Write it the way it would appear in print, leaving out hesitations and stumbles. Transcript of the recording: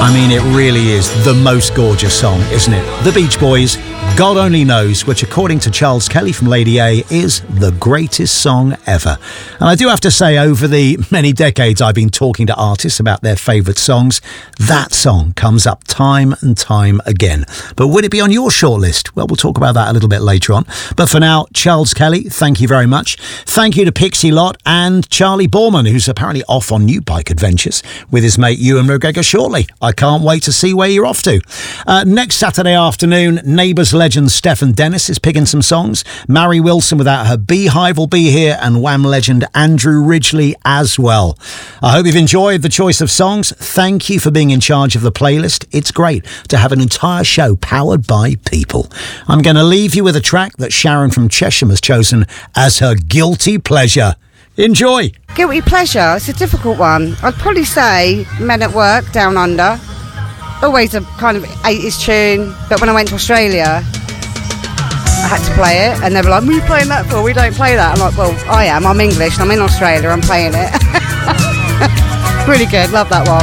I mean, it really is the most gorgeous song, isn't it? The Beach Boys, God Only Knows, which according to Charles Kelly from Lady A is the greatest song ever. And I do have to say, over the many decades I've been talking to artists about their favourite songs, that song comes up time and time again. But would it be on your shortlist? Well, we'll talk about that a little bit later on. But for now, Charles Kelly, thank you very much. Thank you to Pixie Lott and Charlie Borman, who's apparently off on new bike adventures with his mate Ewan McGregor shortly. I can't wait to see where you're off to. Next Saturday afternoon, Neighbours legend Stephen Dennis is picking some songs. Mary Wilson without her Beehive will be here, and Wham legend Andrew Ridgeley as well. I hope you've enjoyed the choice of songs. Thank you for being in charge of the playlist. It's great to have an entire show powered by people. I'm going to leave you with a track that Sharon from Chesham has chosen as her guilty pleasure. Enjoy. Guilty pleasure, it's a difficult one. I'd probably say Men at Work, Down Under. Always a kind of 80s tune, but when I went to Australia, I had to play it, and they were like, what are you playing that for? We don't play that. I'm like, well, I am. I'm English, and I'm in Australia, I'm playing it. Really good, love that one.